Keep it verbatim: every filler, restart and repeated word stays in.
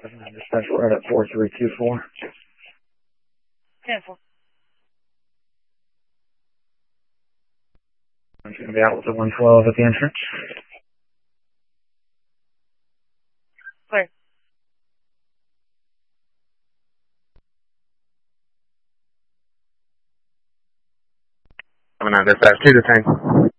Dispatch, we're at four three two four. Cancel. I'm going to be out with the one twelve at the entrance. Clear. I'm going to dispatch two to ten.